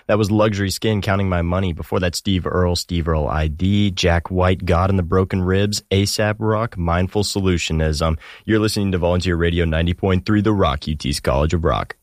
That was Luxury Skin, Counting My Money. Before that, Steve Earle ID, Jack White, God and the Broken Ribs, ASAP Rock, Mindful Solutionism. You're listening to Volunteer Radio 90.3 The Rock, UT's College of Rock.